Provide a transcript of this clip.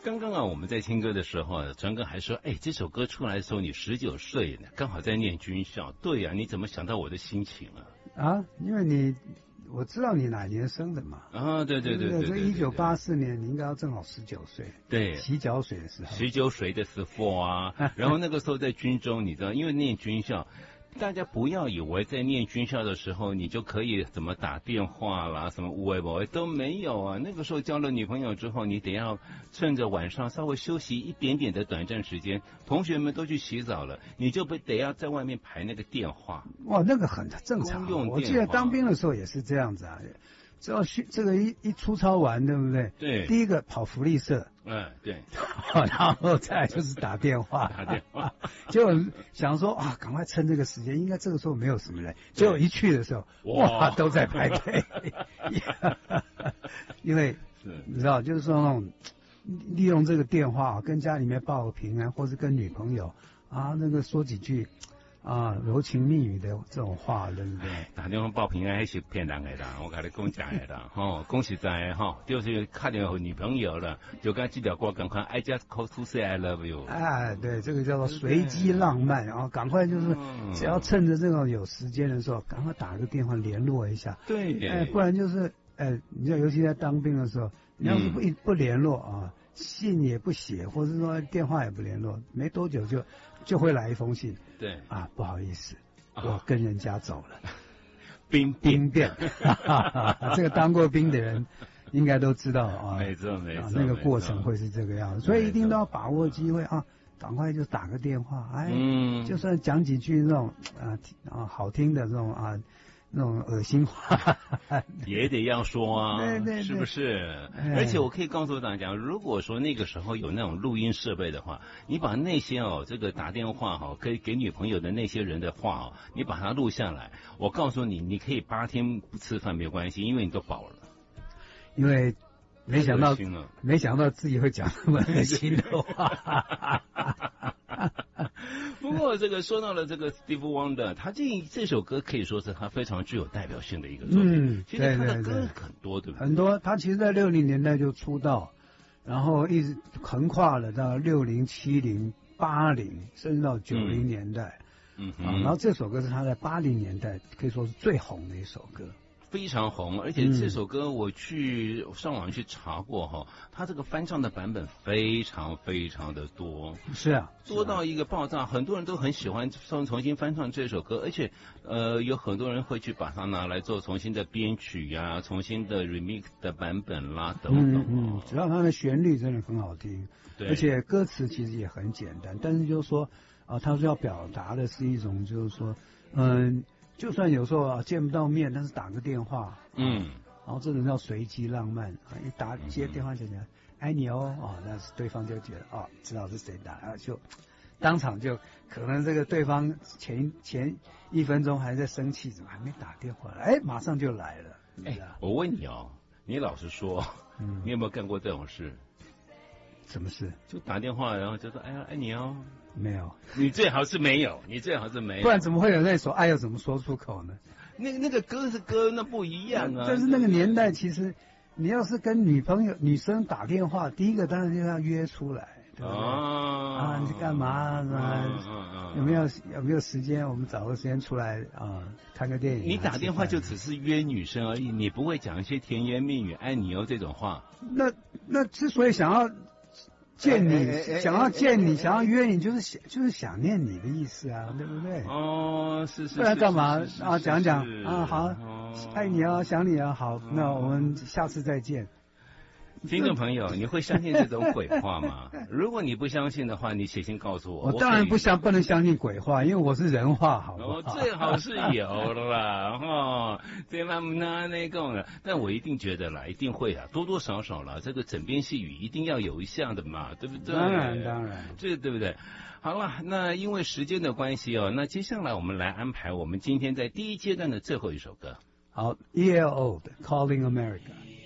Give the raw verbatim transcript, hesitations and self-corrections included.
刚刚啊，我们在听歌的时候啊，传哥还说，哎，这首歌出来的时候你十九岁呢，刚好在念军校。对呀、啊，你怎么想到我的心情啊？ 啊，因为你我知道你哪年生的嘛。 啊，对对对对对， 这一九八四年，你应该要正好十九岁。 对， 洗脚水的时候。 十九岁的时候啊，然后那个时候在军中，你知道，因为念军校。大家不要以为在念军校的时候，你就可以怎么打电话啦，什么无为不为都没有啊。那个时候交了女朋友之后，你得要趁着晚上稍微休息一点点的短暂时间，同学们都去洗澡了，你就不得要在外面排那个电话。 哇，那个很正常。我记得当兵的时候也是这样子啊。只要去这个一一出操完，对不对？ 对。 第一个跑福利社。 嗯，对。 然后再来就是打电话。 打电话。 结果想说啊，赶快趁这个时间，应该这个时候没有什么人。结果一去的时候，哇，都在排队。因为你知道，就是说那种利用这个电话跟家里面报个平安，或是跟女朋友啊那个说几句。啊，柔情蜜语的这种话，对不对？ 打电话报平安还是骗人的啦，我跟你讲真的啦，吼，讲实在的吼，就是看到女朋友了，就跟这条歌赶快 I just call to say I love you。 哎，对，这个叫做随机浪漫，然后赶快就是，只要趁着这种有时间的时候，赶快打个电话联络一下。 对， 哎，不然就是，哎，你知道，尤其在当兵的时候，你要是不一不联络啊。信也不写，或者说电话也不联络，没多久就就会来一封信。 对啊，不好意思，啊、我跟人家走了。 兵兵变，这个当过兵的人应该都知道啊。 没错没错、啊， 那个过程会是这个样子，所以一定都要把握机会啊，赶快就打个电话，哎，嗯，就算讲几句那种啊啊好听的这种啊。那种恶心话也得要说啊， 对对对， 是不是？而且我可以告诉大家，如果说那个时候有那种录音设备的话，你把那些哦，这个打电话哈、哦，可以给女朋友的那些人的话哦，你把它录下来，我告诉你，你可以八天不吃饭没有关系，因为你都饱了。 因为没想到，没想到自己会讲那么恶心的话。 不过这个说到了这个 Steve Wonder， 他这这首歌可以说是他非常具有代表性的一个作品。嗯，其实他的歌很多，对不对？ 很多，他其实在六零年代就出道，然后一直横跨了到六零、七零、八零，甚至到九零年代。嗯，嗯啊，然后这首歌是他在八零年代可以说是最红的一首歌。 非常红，而且这首歌我去上网去查过哈，它这个翻唱的版本非常非常的多， 是啊， 多到一个爆炸，很多人都很喜欢重重新翻唱这首歌，而且呃有很多人会去把它拿来做重新的编曲呀、啊，重新的 remix 的版本啦等等。 嗯嗯，只要它的旋律真的很好听，对，而且歌词其实也很简单，但是就是说啊，它是要表达的是一种就是说嗯。就算有时候啊见不到面，但是打个电话，嗯，然后这种叫随机浪漫啊，一打接电话就讲爱你哦，哦，那是对方就觉得哦知道是谁打，然后就当场就可能这个对方前前一分钟还在生气，怎么还没打电话来，哎，马上就来了。 哎，我问你哦，你老实说，嗯，你有没有干过这种事？ 什么事？ 就打电话，然后就说哎呀爱你哦。 没有， 你最好是没有，你最好是没有， 不然怎么会有那首爱要怎么说出口呢？ 那那个歌是歌，那不一样啊。 但是那个年代，其实你要是跟女朋友、女生打电话，第一个当然就要约出来，对不对？哦、啊，你干嘛啊？嗯嗯嗯、有没有有没有时间？我们找个时间出来啊，看个电影。 你打电话就只是约女生而已，你不会讲一些甜言蜜语、爱你哦这种话。 那那之所以想要。见你，欸欸欸、想要见你，欸、想要约你，就是想就是想念你的意思啊，对不对？ 哦，是是。 不然干嘛啊？讲讲啊，好，哦、爱你啊，想你啊，好，哦、那我们下次再见。 听众朋友，你会相信这种鬼话吗？如果你不相信的话，你写信告诉我。 我当然不相不能相信鬼话，因为我是人话，好不好？ 哦，最好是有的啦，哈，这他们那那个的，但我一定觉得啦，一定会啊，多多少少啦，这个枕边细语一定要有一项的嘛，对不对？ 当然当然， 这对不对？好了，那因为时间的关系哦，那接下来我们来安排我们今天在第一阶段的最后一首歌。 好 ，E L O 的《Calling America》。